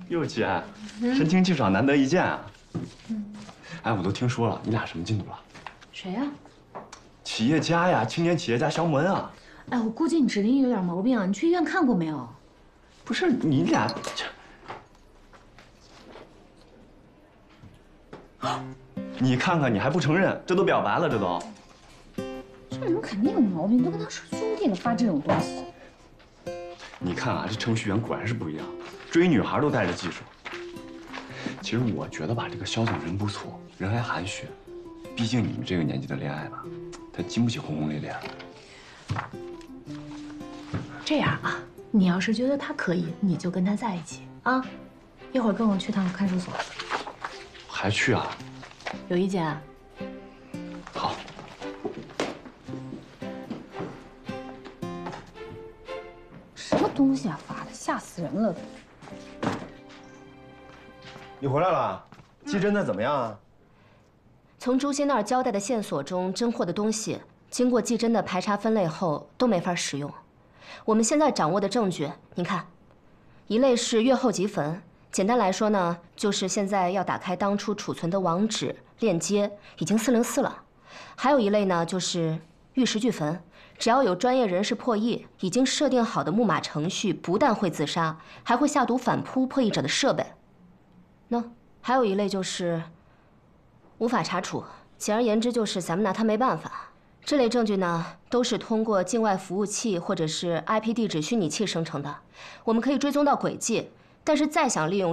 哟姐，神清气爽，难得一见啊。哎，我都听说了，你俩什么进度了？ 谁呀？ 企业家呀，青年企业家肖文啊。 哎，我估计你指定有点毛病啊，你去医院看过没有？ 不是你俩你看看，你还不承认？这都表白了，这都。 这人肯定有毛病，都跟他是兄弟了，发这种东西。 你看啊，这程序员果然是不一样，追女孩都带着技术。其实我觉得吧，这个肖总人不错，人还含蓄。毕竟你们这个年纪的恋爱吧，他经不起轰轰烈烈的。 这样啊，你要是觉得他可以，你就跟他在一起啊。一会儿跟我去趟看守所。 还去啊？ 有意见啊？ 好。 什么东西啊发的，吓死人了！ 你回来了，季侦的怎么样啊？ 从朱熹那儿交代的线索中侦获的东西，经过季侦的排查分类后都没法使用。我们现在掌握的证据，您看，一类是月后即焚，简单来说呢，就是现在要打开当初储存的网址链接，已经404了。还有一类呢，就是玉石俱焚，只要有专业人士破译，已经设定好的木马程序，不但会自杀，还会下毒反扑破译者的设备。那还有一类就是无法查处，简而言之就是咱们拿它没办法。这类证据呢，都是通过境外服务器或者是 IP 地址虚拟器生成的，我们可以追踪到轨迹，但是再想利用